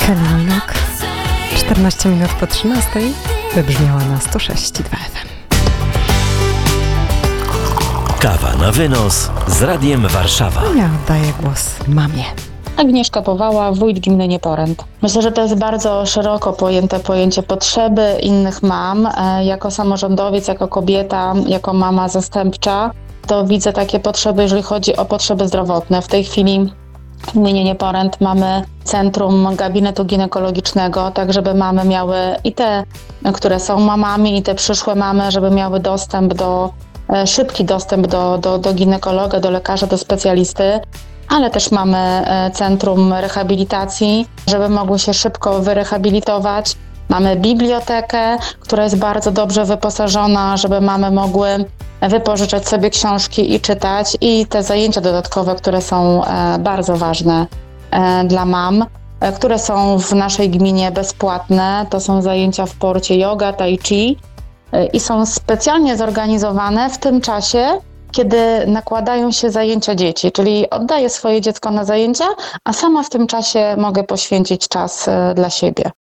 Kalinek. 14 minut po 13 wybrzmiała na 106,2 FM. Kawa na wynos z Radiem Warszawa. Ja oddaję głos mamie. Agnieszka Powała, wójt gminy Nieporęt. Myślę, że to jest bardzo szeroko pojęte pojęcie potrzeby innych mam. Jako samorządowiec, jako kobieta, jako mama zastępcza, to widzę takie potrzeby, jeżeli chodzi o potrzeby zdrowotne. W tej chwili w gminie Nieporęt mamy centrum gabinetu ginekologicznego, tak żeby mamy miały i te, które są mamami, i te przyszłe mamy, żeby miały szybki dostęp do ginekologa, do lekarza, do specjalisty. Ale też mamy centrum rehabilitacji, żeby mogły się szybko wyrehabilitować. Mamy bibliotekę, która jest bardzo dobrze wyposażona, żeby mamy mogły wypożyczać sobie książki i czytać. I te zajęcia dodatkowe, które są bardzo ważne dla mam, które są w naszej gminie bezpłatne. To są zajęcia w porcie yoga, tai chi i są specjalnie zorganizowane w tym czasie, kiedy nakładają się zajęcia dzieci, czyli oddaję swoje dziecko na zajęcia, a sama w tym czasie mogę poświęcić czas dla siebie.